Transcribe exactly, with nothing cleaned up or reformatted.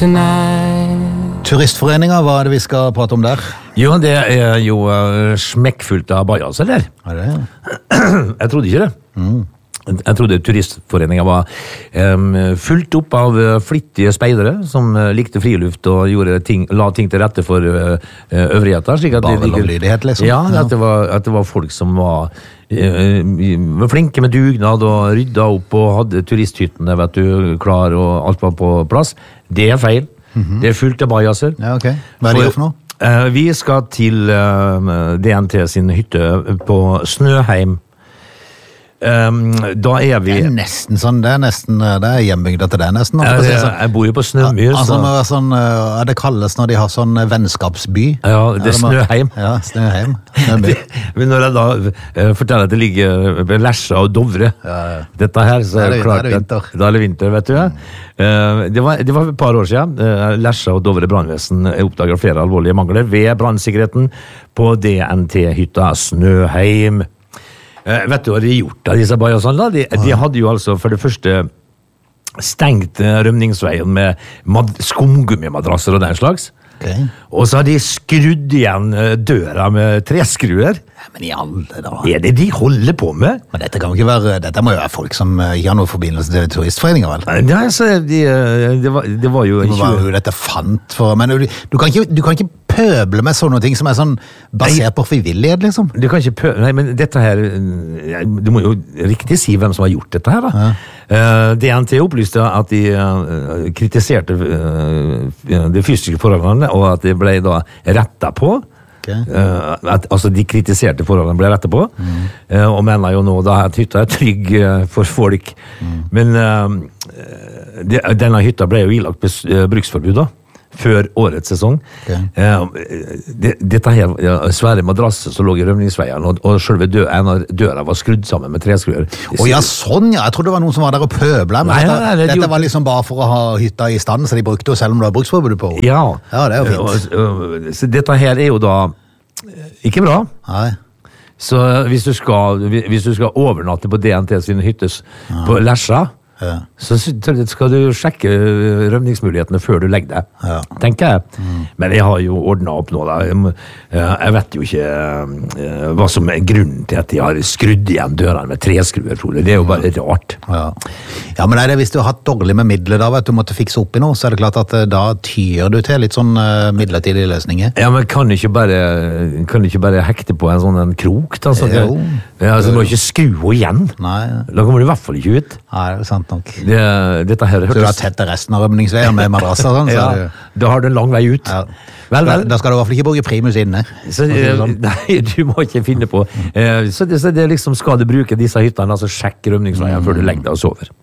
tonight. Turistforeninger, hva er det vi skal prate om der? Jo, det er jo uh, smekkfullt av bajas, eller? Er det? Jeg trodde ikke det. Mm. Jeg trodde turistforeningen var um, fullt opp av uh, flittige speidere som uh, likte friluft og gjorde ting, la ting til rette for uh, øvrigheter. Slik at Bare de, lovlydighet, liksom? Ja, ja. At, det var, at det var folk som var, uh, var flinke med dugnad og rydda opp og hadde turisthyttene, vet du, klar og alt var på plass. Det er feil. Mm-hmm. Det er fullt av bajaser. Ja, ok. Hva er det gjør for noe? Uh, vi skal til uh, D N T sin hytte på Snøheim. Um, da er vi Det er nesten sånn, det er nesten det er hjembygda til det nesten jeg, jeg, sånn. jeg bor jo på Snømyr altså, så. Sånn, ja, det kalles når de har sånn vennskapsby. Ja, det er Snøheim. Ja, Snøheim. det, Men når jeg da uh, forteller at det ligger ved Lesja og Dovre, ja, ja. Dette her, så er det, klart det vinter. At, da er det vinter, vet du. Mm. Uh, det, var, det var et par år siden. Uh, Lesja og Dovre brannvesen oppdaget flere alvorlige mangler ved brannsikkerheten på D N T-hytta Snøheim. Uh, vet du hva de har gjort av disse bajasene? De, ja. de hadde jo altså for det første stengt uh, rømningsveien med mad- skumgummimadrasser og den slags. Okay. Og så har de skrudd igjen uh, døra med treskruer. Ja, men i alle da. Er det de holder på med? Men dette kan jo ikke være, dette må jo være folk som uh, ikke har noen forbindelse til turistforeninger, vel? Nei, så de, uh, det, var, det var jo... Det var jo dette fant for... Men du, du, kan ikke, du kan ikke pøble med sånne ting som er sånn basert på frivillighet, liksom. Du kan ikke pøble... Nei, men dette her... Du må jo riktig si hvem som har gjort dette her, da. Ja. Uh, D N T opplyste at de uh, kritiserte uh, de fysiske forholdene, og at det ble da rettet på. Okay. Uh, at, altså de kritiserte forholdene ble rettet på, mm. uh, og mener jo nå da at hytta er trygg uh, for folk. Mm. Men uh, de, denne hytta ble jo ilagt bes, uh, bruksforbud da. Før årets sesong. Okay. Eh, det, dette her ja, svære madrasser som lå i rømningsveien, og, og selve dø, en av døra var skrudd sammen med treskruer. Å ja, sånn ja. Jeg trodde det var noen som var der og pøbla. Men nei, dette, nei, nei, dette jo... var liksom bare for å ha hytta i stand, så de brukte jo selv om det var bruksforbud på. Ja. Ja, det er jo fint. Og, og, så dette her er jo da ikke bra. Nei. Så hvis du skal, hvis du skal overnatte på D N T sine hyttes ja. På Lesja, ja. Så skal du sjekke rømningsmulighetene før du legger deg, ja. Tenker jeg. Mm. Men jeg har jo ordnet opp nå da. Jeg vet jo ikke hva som er grunnen til at de har skrudd igjen dørene med treskruer, tror jeg. Det er jo bare rart. Ja, ja men er det, hvis du har hatt dårlig med midler da, vet du måtte fikse opp i noe, så er det klart at da tyr du til litt sånn midlertidige løsninger. Ja, men kan du ikke bare, kan du ikke bare hekte på en sånn en krok da? Så det, ja, altså, du må ikke skru igjen. Nei. Da kommer du i hvert fall ikke ut. Nei, det er sant. Det, dette her hørtes... Så du har tett resten av rømningsveien med madrasser sånn, så ja, du... da har du en lang vei ut. Ja. Vel, vel. Da, da skal du i hvert fall ikke bruke primus inne. Så, sånn. Nei, du må ikke finne på. Så det, så det liksom, skal du bruke disse hyttene, altså sjekk rømningsveien mm. før du legger deg og sover.